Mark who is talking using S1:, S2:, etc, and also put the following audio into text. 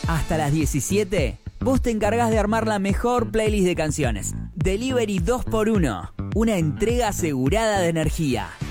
S1: Hasta las 17, vos te encargás de armar la mejor playlist de canciones. Delivery 2x1, una entrega asegurada de energía.